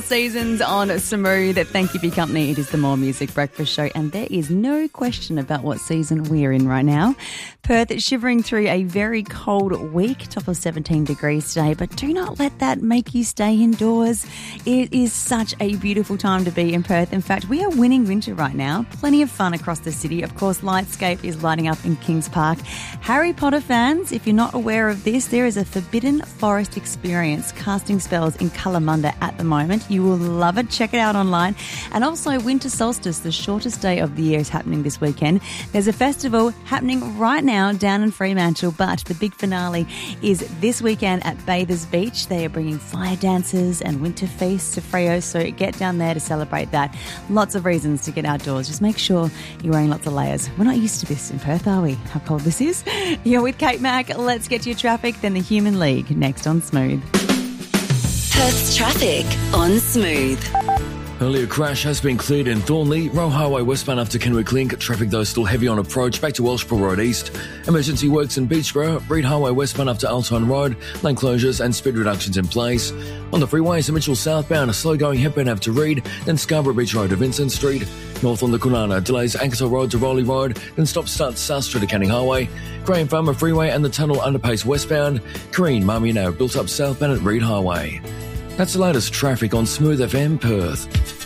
Seasons on Smooth. Thank you for your company. It is the More Music Breakfast Show, and there is no question about what season we're in right now. Perth is shivering through a very cold week, top of 17 degrees today, but do not let that make you stay indoors. It is such a beautiful time to be in Perth. In fact, we are winning winter right now. Plenty of fun across the city. Of course, Lightscape is lighting up in Kings Park. Harry Potter fans, if you're not aware of this, there is a Forbidden Forest experience casting spells in Kalamunda at the moment. You will love it. Check it out online. And also Winter Solstice, the shortest day of the year, is happening this weekend. There's a festival happening right now down in Fremantle, but the big finale is this weekend at Bathers Beach. They are bringing fire dances and winter feasts to Freo, so get down there to celebrate that. Lots of reasons to get outdoors. Just make sure you're wearing lots of layers. We're not used to this in Perth, are we? How cold this is. You're with Kate Mack. Let's get to your traffic, then the Human League next on Smooth. Perth's traffic on Smooth. Earlier crash has been cleared in Thornley, Roe Highway westbound after Kenwick Link. Traffic though still heavy on approach back to Welshpool Road East. Emergency works in Beachborough, Breed Highway westbound after Alton Road. Lane closures and speed reductions in place. On the freeways, Mitchell southbound, a slow going Hepburn Ave to Reed, then Scarborough Beach Road to Vincent Street. North on the Kunana, delays Ankersall Road to Rowley Road, then stop-start South Street to Canning Highway. Graham Farmer Freeway and the Tunnel underpace westbound. Kareen, Marmion Ave built up southbound at Reed Highway. That's the latest traffic on Smooth FM Perth.